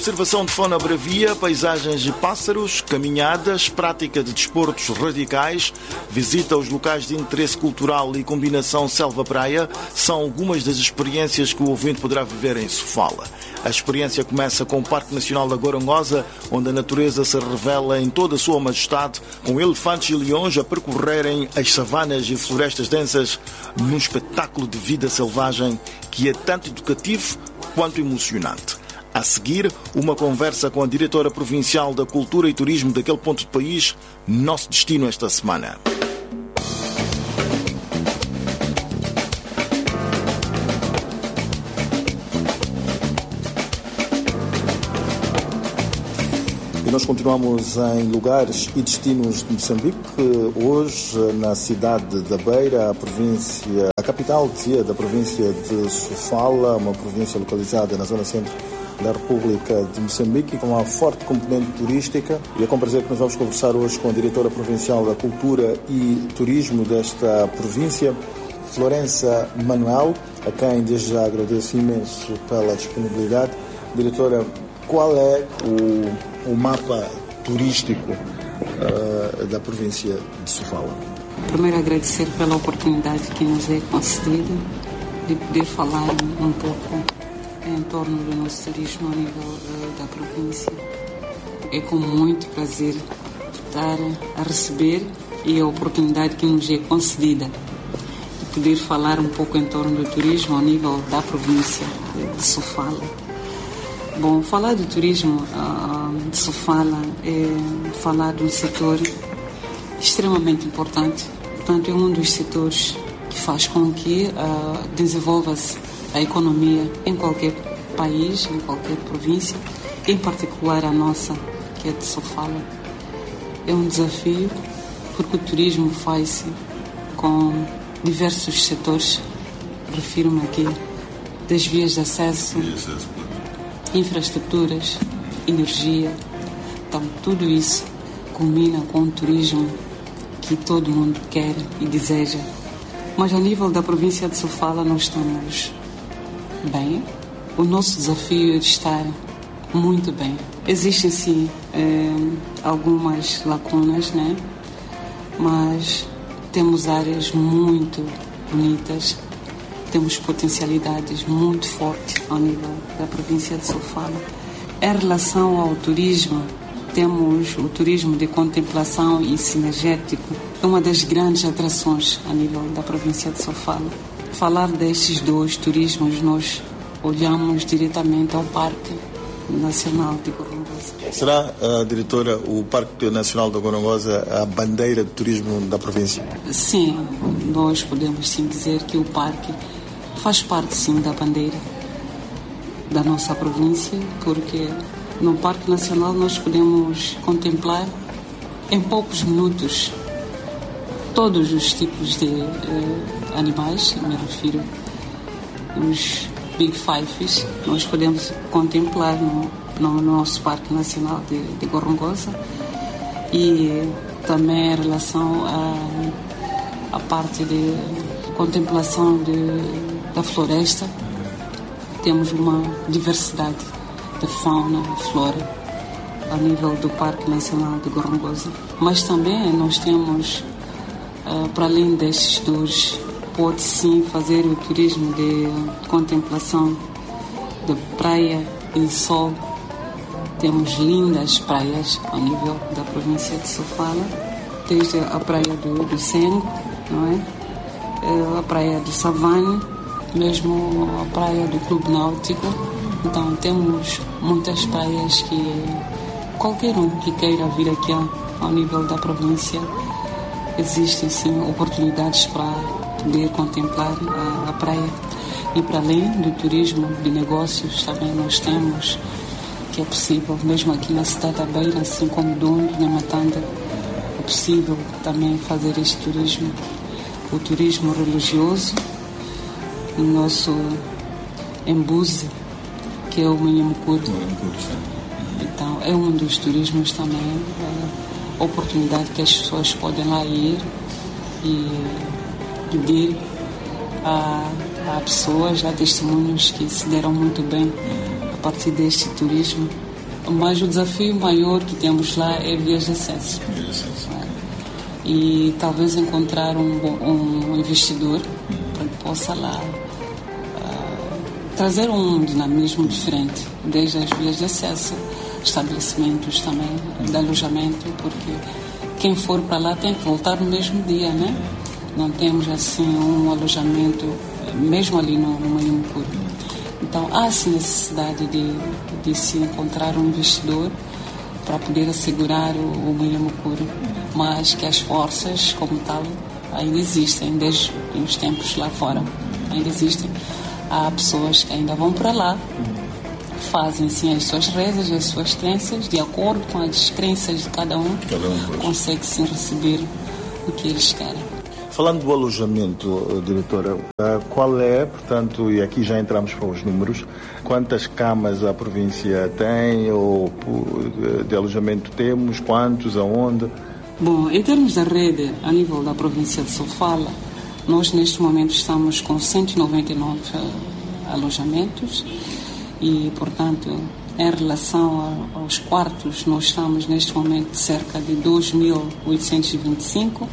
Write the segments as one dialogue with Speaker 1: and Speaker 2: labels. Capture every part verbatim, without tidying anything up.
Speaker 1: Observação de fauna bravia, paisagens de pássaros, caminhadas, prática de desportos radicais, visita aos locais de interesse cultural e combinação selva-praia são algumas das experiências que o ouvinte poderá viver em Sofala. A experiência começa com o Parque Nacional da Gorongosa, onde a natureza se revela em toda a sua majestade, com elefantes e leões a percorrerem as savanas e florestas densas num espetáculo de vida selvagem que é tanto educativo quanto emocionante. A seguir, uma conversa com a diretora provincial da Cultura e Turismo daquele ponto do país, nosso destino esta semana. E nós continuamos em lugares e destinos de Moçambique. Hoje, na cidade da Beira, a província, a capital da província de Sofala, uma província localizada na zona centro da República de Moçambique, com uma forte componente turística. E é com prazer que nós vamos conversar hoje com a diretora provincial da Cultura e Turismo desta província, Florença Manuel, a quem desde já agradeço imenso pela disponibilidade. Diretora, qual é o, o mapa turístico uh, da província de Sofala?
Speaker 2: Primeiro, agradecer pela oportunidade que nos é concedida de poder falar um pouco em torno do nosso turismo a nível uh, da província. É com muito prazer estar a receber e a oportunidade que nos é concedida de poder falar um pouco em torno do turismo a nível da província de Sofala. Bom, falar do turismo uh, de Sofala é falar de um setor extremamente importante. Portanto, é um dos setores que faz com que uh, desenvolva-se a economia em qualquer país, em qualquer província, em particular a nossa, que é de Sofala. É um desafio porque o turismo faz-se com diversos setores, refiro-me aqui, das vias de acesso, infraestruturas, energia. Então, tudo isso combina com o turismo que todo mundo quer e deseja. Mas a nível da província de Sofala nós estamos bem. O nosso desafio é de estar muito bem. Existem sim eh, algumas lacunas, né? Mas temos áreas muito bonitas, temos potencialidades muito fortes ao nível da província de Sofala. Em relação ao turismo, temos o turismo de contemplação e sinergético, é uma das grandes atrações a nível da província de Sofala. Falar destes dois turismos, nós olhamos diretamente ao Parque Nacional de Gorongosa.
Speaker 1: Será, uh, diretora, o Parque Nacional da Gorongosa a bandeira de turismo da província?
Speaker 2: Sim, nós podemos sim dizer que o parque faz parte sim da bandeira da nossa província, porque no Parque Nacional nós podemos contemplar em poucos minutos todos os tipos de uh, animais, me refiro os Big Fives, nós podemos contemplar no, no nosso Parque Nacional de, de Gorongosa, e também em relação à parte de contemplação de, da floresta, temos uma diversidade de fauna e flora a nível do Parque Nacional de Gorongosa. Mas também nós temos, uh, para além destes dois, pode sim fazer o turismo de contemplação de praia e sol. Temos lindas praias ao nível da província de Sofala, desde a praia do, do Sengo, não é? A praia do Savane, mesmo a praia do Clube Náutico. Então temos muitas praias que qualquer um que queira vir aqui ao nível da província, existem sim oportunidades para poder contemplar a, a praia. E para além do turismo de negócios, também nós temos que é possível, mesmo aqui na cidade da Beira, assim como Dondo, na Matanda, é possível também fazer este turismo, o turismo religioso, o nosso Embuzi, que é o Manhamucudo. Então, é um dos turismos também, a oportunidade que as pessoas podem lá ir e pedir a, a pessoas, a testemunhos que se deram muito bem a partir deste turismo Mas o desafio maior que temos lá é vias de acesso.
Speaker 1: Vias de acesso.
Speaker 2: E talvez encontrar um, um investidor para que possa lá uh, trazer um dinamismo diferente, desde as vias de acesso, estabelecimentos também de alojamento, porque quem for para lá tem que voltar no mesmo dia, né? Não temos assim um alojamento, mesmo ali no, no Manhuamucuru. Então há sim necessidade de, de se encontrar um investidor para poder assegurar o, o Manhuamucuru, mas que as forças, como tal, ainda existem, desde os tempos lá fora, ainda existem. Há pessoas que ainda vão para lá, fazem sim as suas rezas, as suas crenças, de acordo com as crenças de cada um,
Speaker 1: cada um
Speaker 2: consegue sim receber o que eles querem.
Speaker 1: Falando do alojamento, diretora, qual é, portanto, e aqui já entramos para os números, quantas camas a província tem ou de alojamento temos, quantos, aonde?
Speaker 2: Bom, em termos da rede, a nível da província de Sofala, nós neste momento estamos com cento e noventa e nove alojamentos e, portanto, em relação aos quartos, nós estamos neste momento cerca de dois mil oitocentos e vinte e cinco.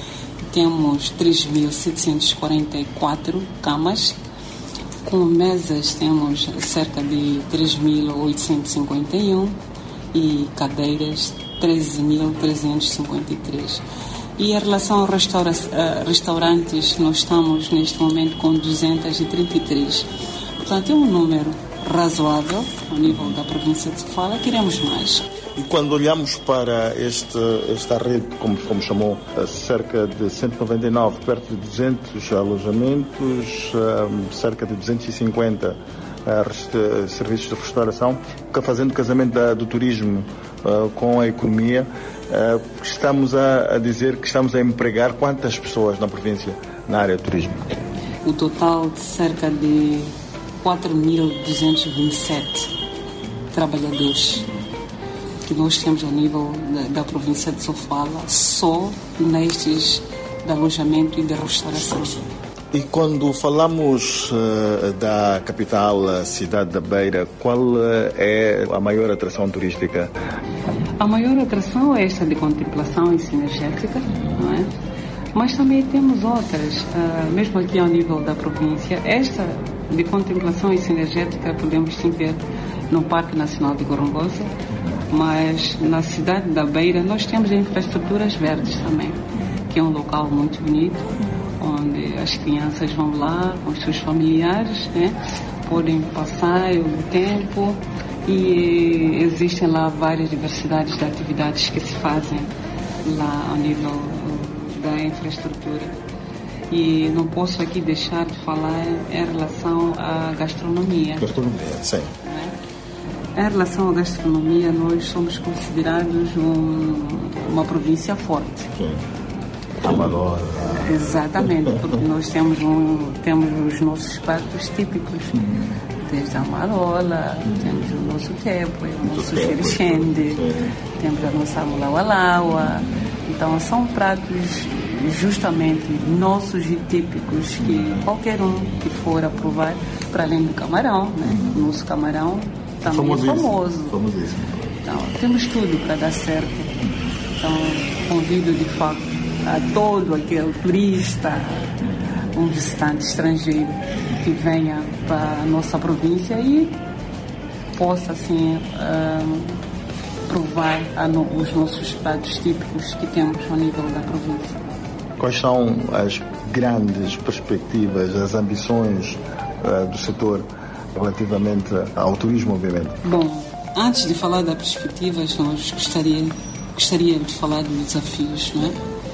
Speaker 2: Temos três mil setecentos e quarenta e quatro camas, com mesas temos cerca de três mil oitocentos e cinquenta e um e cadeiras treze mil trezentos e cinquenta e três. E em relação aos restaura- restaurantes, nós estamos neste momento com duzentos e trinta e três. Portanto, é um número razoável ao nível da província de Sofala. Queremos mais.
Speaker 1: E quando olhamos para este, esta rede, como, como chamou, cerca de cento e noventa e nove, perto de duzentos alojamentos, cerca de duzentos e cinquenta uh, serviços de restauração, fazendo o casamento da, do turismo uh, com a economia, uh, estamos a, a dizer que estamos a empregar quantas pessoas na província na área do turismo?
Speaker 2: O total de cerca de quatro mil duzentos e vinte e sete trabalhadores que nós temos ao nível da, da província de Sofala, só nestes de alojamento e de restauração.
Speaker 1: E quando falamos uh, da capital, a cidade da Beira, qual uh, é a maior atração turística?
Speaker 2: A maior atração é esta de contemplação e sinergética, não é? Mas também temos outras, uh, mesmo aqui ao nível da província. Esta de contemplação e sinergética podemos sim ver no Parque Nacional de Gorongosa, mas na cidade da Beira nós temos infraestruturas verdes também, que é um local muito bonito, onde as crianças vão lá com os seus familiares, né? Podem passar o tempo e existem lá várias diversidades de atividades que se fazem lá ao nível da infraestrutura. E não posso aqui deixar de falar em relação à gastronomia.
Speaker 1: Gastronomia, sim.
Speaker 2: Em relação à gastronomia, nós somos considerados um, uma província forte.
Speaker 1: Sim. Amador.
Speaker 2: Exatamente, porque nós temos, um, temos os nossos pratos típicos, uhum. Desde a marola, uhum. Temos o nosso tepo, o nosso xerixende, temos a nossa mulaualaua. Então são pratos justamente nossos e típicos que qualquer um que for a provar, para além do camarão, né? O nosso camarão também é famoso.
Speaker 1: Famosíssimo.
Speaker 2: Então temos tudo para dar certo. Então convido de facto a todo aquele turista, um visitante estrangeiro que venha para a nossa província e possa assim uh, provar a no, os nossos pratos típicos que temos ao nível da província.
Speaker 1: Quais são as grandes perspectivas, as ambições uh, do setor relativamente ao turismo, obviamente?
Speaker 2: Bom, antes de falar das perspectivas, nós gostaria, gostaria de falar dos desafios, não é?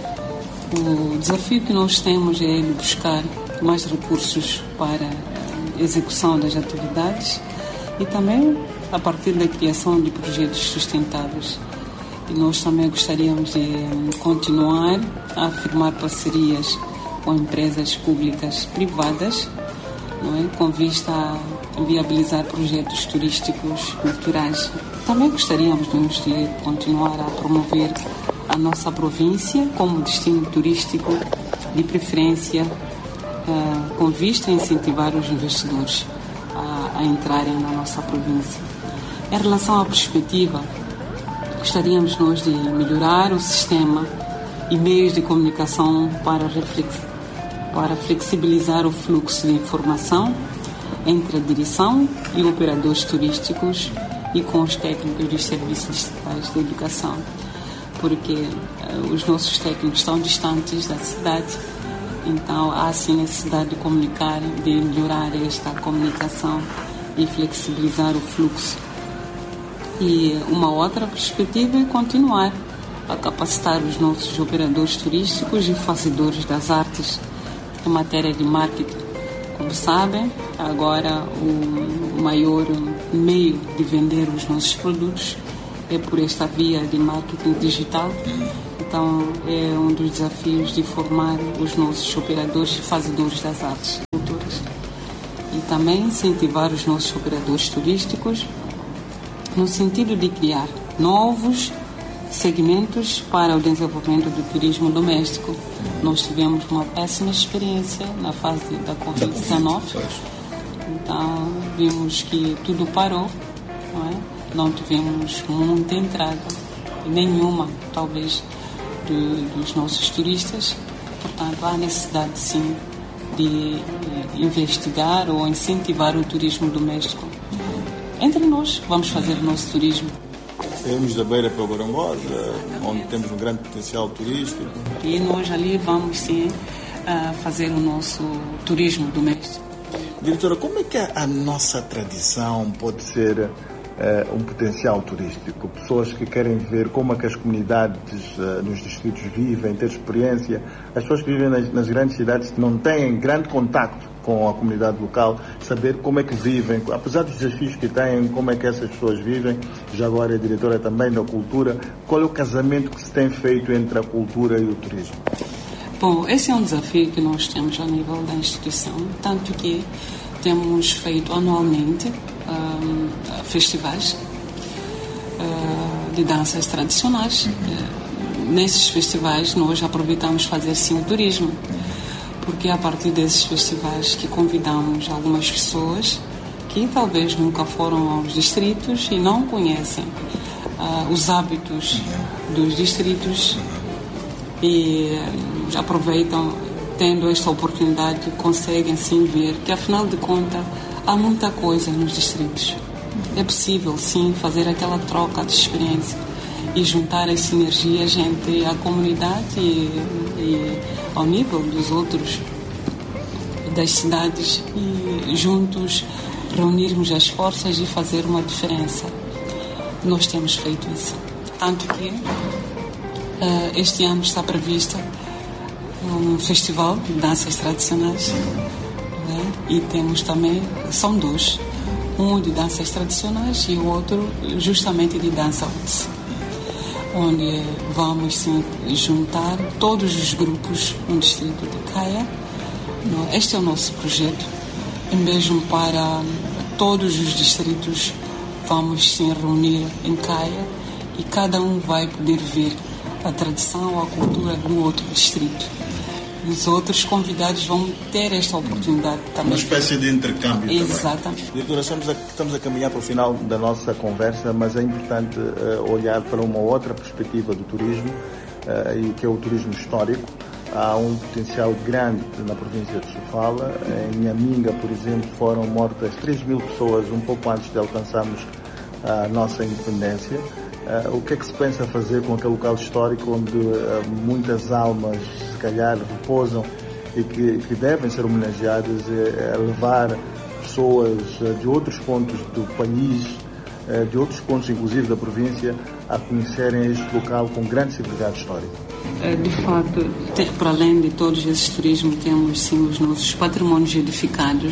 Speaker 2: O desafio que nós temos é de buscar mais recursos para a execução das atividades e também a partir da criação de projetos sustentáveis. E nós também gostaríamos de continuar a firmar parcerias com empresas públicas privadas, não é? Com vista a viabilizar projetos turísticos culturais. Também gostaríamos de continuar a promover a nossa província como destino turístico de preferência, uh, com vista a incentivar os investidores a, a entrarem na nossa província. Em relação à perspectiva, gostaríamos nós de melhorar o sistema e meios de comunicação para, reflex... para flexibilizar o fluxo de informação entre a direção e operadores turísticos e com os técnicos dos serviços distritais de educação, porque uh, os nossos técnicos estão distantes da cidade, então há sim necessidade de comunicar, de melhorar esta comunicação e flexibilizar o fluxo. E uma outra perspectiva é continuar a capacitar os nossos operadores turísticos e fazedores das artes em matéria de marketing. Como sabem, agora o maior meio de vender os nossos produtos é por esta via de marketing digital. Então, é um dos desafios de formar os nossos operadores e fazedores das artes e culturas. E também incentivar os nossos operadores turísticos no sentido de criar novos segmentos para o desenvolvimento do turismo doméstico. Nós tivemos uma péssima experiência na fase da covid dezenove, então vimos que tudo parou, não é? Não tivemos muita entrada, nenhuma, talvez, de, dos nossos turistas. Portanto, há necessidade, sim, de investigar ou incentivar o turismo doméstico. Entre nós, vamos fazer o nosso turismo.
Speaker 1: Saímos da Beira para o Gorongosa, onde temos um grande potencial turístico.
Speaker 2: E nós ali vamos, sim, fazer o nosso turismo doméstico.
Speaker 1: Diretora, como é que a nossa tradição pode ser Uh, um potencial turístico? Pessoas que querem ver como é que as comunidades uh, nos distritos vivem, ter experiência. As pessoas que vivem nas, nas grandes cidades não têm grande contacto com a comunidade local, saber como é que vivem, apesar dos desafios que têm, como é que essas pessoas vivem. Já agora a diretora também da cultura, qual é o casamento que se tem feito entre a cultura e o turismo?
Speaker 2: Bom, esse é um desafio que nós temos a nível da instituição, tanto que temos feito anualmente Um, festivais uh, de danças tradicionais. Uh, nesses festivais nós aproveitamos fazer sim o turismo, porque é a partir desses festivais que convidamos algumas pessoas que talvez nunca foram aos distritos e não conhecem uh, os hábitos dos distritos e uh, aproveitam, tendo esta oportunidade, conseguem sim ver que afinal de contas há muita coisa nos distritos. É possível, sim, fazer aquela troca de experiência e juntar as sinergias entre a comunidade e, e ao nível dos outros, das cidades, e juntos reunirmos as forças e fazer uma diferença. Nós temos feito isso. Tanto que uh, este ano está previsto um festival de danças tradicionais. E temos também, são dois, um de danças tradicionais e o outro justamente de dança roots, onde vamos sim, juntar todos os grupos no distrito de Caia. Este é o nosso projeto, e mesmo para todos os distritos vamos sim reunir em Caia e cada um vai poder ver a tradição ou a cultura do outro distrito. Os outros convidados vão ter esta oportunidade também.
Speaker 1: Uma espécie de intercâmbio.
Speaker 2: Exatamente.
Speaker 1: Também. Diretora, estamos a, estamos a caminhar para o final da nossa conversa, mas é importante uh, olhar para uma outra perspectiva do turismo, uh, e que é o turismo histórico. Há um potencial grande na província de Sofala. Em Nhaminga, por exemplo, foram mortas três mil pessoas um pouco antes de alcançarmos a nossa independência. Uh, o que é que se pensa fazer com aquele local histórico onde uh, muitas almas, se calhar, repousam e que, que devem ser homenageadas, uh, levar pessoas uh, de outros pontos do país, uh, de outros pontos, inclusive da província, a conhecerem este local com grande significado histórico?
Speaker 2: De facto, para além de todos esses turismos, temos sim os nossos patrimónios edificados.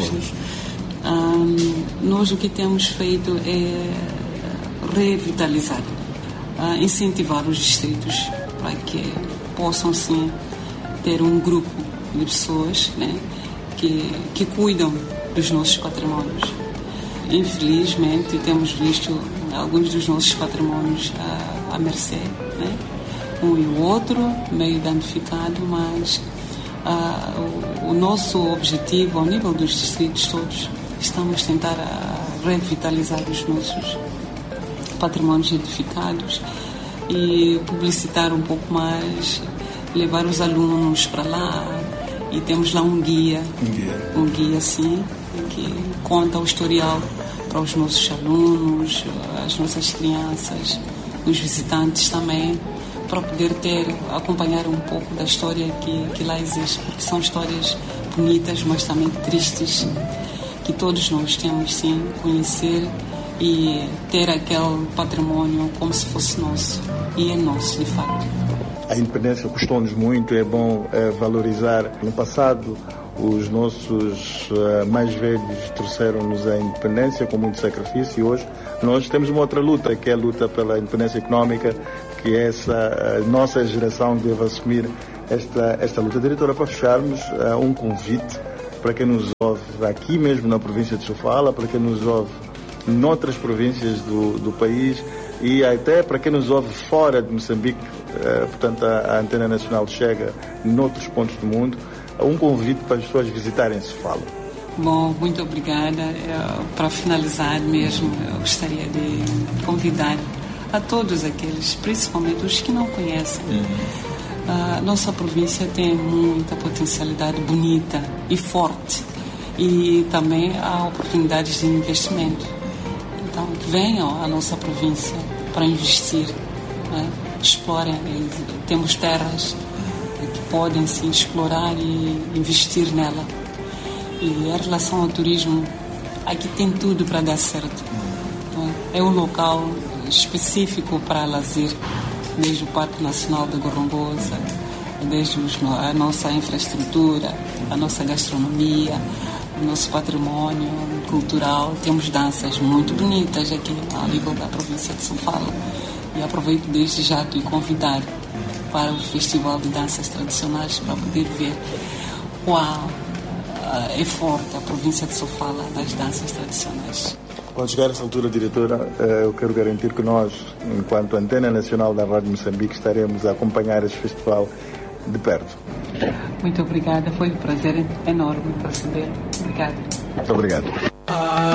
Speaker 2: Um, nós o que temos feito é revitalizar, uh, incentivar os distritos para que possam sim ter um grupo de pessoas, né, que, que cuidam dos nossos patrimónios. Infelizmente temos visto alguns dos nossos patrimónios à, à mercê, né, um e o outro meio danificado, mas uh, o, o nosso objetivo ao nível dos distritos todos, estamos a tentar uh, revitalizar os nossos patrimónios edificados e publicitar um pouco mais, levar os alunos para lá. E temos lá um guia, um guia, um guia sim, que conta o historial para os nossos alunos, as nossas crianças, os visitantes também, para poder ter, acompanhar um pouco da história que, que lá existe, porque são histórias bonitas, mas também tristes, que todos nós temos sim conhecer e ter aquele património como se fosse nosso, e é nosso de facto.
Speaker 1: A independência custou-nos muito, é bom é, valorizar. No passado, os nossos uh, mais velhos trouxeram-nos a independência com muito sacrifício, e hoje nós temos uma outra luta, que é a luta pela independência económica, que é essa a nossa geração deve assumir esta, esta luta. Diretora, para fecharmos, uh, um convite para quem nos ouve aqui mesmo na província de Sofala, para quem nos ouve noutras províncias do, do país, e até para quem nos ouve fora de Moçambique, uh, portanto a, a Antena Nacional chega noutros pontos do mundo, um convite para as pessoas visitarem Sofala.
Speaker 2: Bom, muito obrigada. Para finalizar mesmo, eu gostaria de convidar a todos aqueles, principalmente os que não conhecem. A nossa província tem muita potencialidade bonita e forte, e também há oportunidades de investimento. Então, venham à nossa província para investir, né? Explorem. Temos terras que podem se explorar e investir nela. E em relação ao turismo, aqui tem tudo para dar certo. É um local específico para lazer, desde o Parque Nacional da Gorongosa, desde a nossa infraestrutura, a nossa gastronomia, o nosso património cultural. Temos danças muito bonitas aqui a nível da província de Sofala. E aproveito desde já de convidar para o Festival de Danças Tradicionais para poder ver qual é forte a província de Sofala nas danças tradicionais.
Speaker 1: Quando chegar a essa altura, diretora, eu quero garantir que nós, enquanto Antena Nacional da Rádio Moçambique, estaremos a acompanhar este festival de perto.
Speaker 2: Muito obrigada, foi um prazer enorme receber. Obrigada.
Speaker 1: Muito obrigado.